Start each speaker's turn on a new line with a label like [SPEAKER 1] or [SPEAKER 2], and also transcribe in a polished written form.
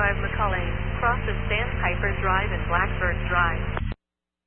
[SPEAKER 1] Drive, McCullane, crosses Sandpiper Drive and Blackbird Drive.